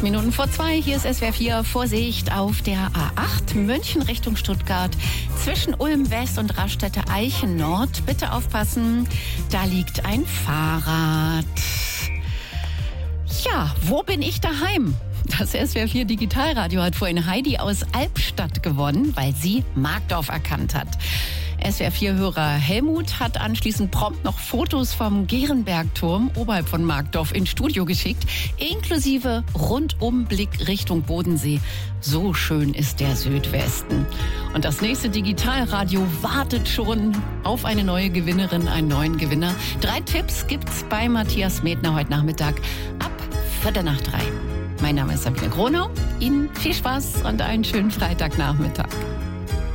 Minuten vor 2, hier ist SWR 4, Vorsicht auf der A8, München Richtung Stuttgart, zwischen Ulm West und Raststätte Eichen Nord. Bitte aufpassen, da liegt ein Fahrrad. Ja, wo bin ich daheim? Das SWR 4 Digitalradio hat vorhin Heidi aus Albstadt gewonnen, weil sie Markdorf erkannt hat. SWR 4-Hörer Helmut hat anschließend prompt noch Fotos vom Gerenbergturm oberhalb von Markdorf ins Studio geschickt, inklusive Rundumblick Richtung Bodensee. So schön ist der Südwesten. Und das nächste Digitalradio wartet schon auf eine neue Gewinnerin, einen neuen Gewinner. 3 Tipps gibt's bei Matthias Medner heute Nachmittag ab 2:45. Mein Name ist Sabine Gronau. Ihnen viel Spaß und einen schönen Freitagnachmittag.